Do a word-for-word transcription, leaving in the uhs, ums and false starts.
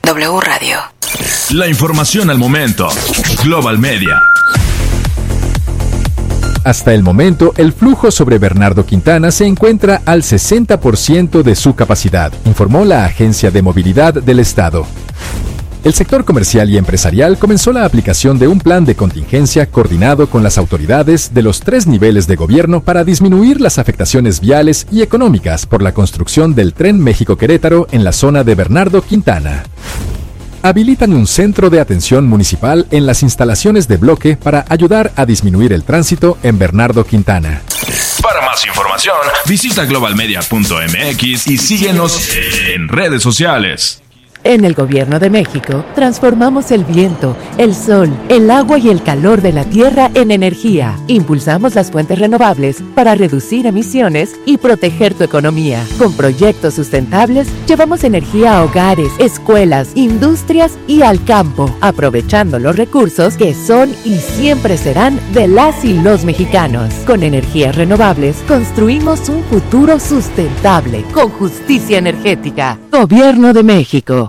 W Radio. La información al momento. Global Media. Hasta el momento, el flujo sobre Bernardo Quintana se encuentra al sesenta por ciento de su capacidad, informó la Agencia de Movilidad del Estado. El sector comercial y empresarial comenzó la aplicación de un plan de contingencia coordinado con las autoridades de los tres niveles de gobierno para disminuir las afectaciones viales y económicas por la construcción del Tren México-Querétaro en la zona de Bernardo Quintana. Habilitan un centro de atención municipal en las instalaciones de bloque para ayudar a disminuir el tránsito en Bernardo Quintana. Para más información, visita global media punto m x y síguenos en redes sociales. En el Gobierno de México, transformamos el viento, el sol, el agua y el calor de la tierra en energía. Impulsamos las fuentes renovables para reducir emisiones y proteger tu economía. Con proyectos sustentables, llevamos energía a hogares, escuelas, industrias y al campo, aprovechando los recursos que son y siempre serán de las y los mexicanos. Con energías renovables, construimos un futuro sustentable, con justicia energética. Gobierno de México.